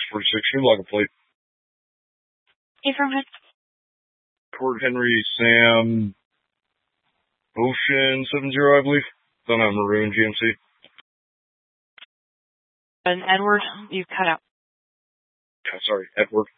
46, new log plate. Affirmative. Fort Henry, Sam, Ocean 70, I believe. Don't have Maroon GMC. And Edward, you cut out. Yeah, sorry, Edward.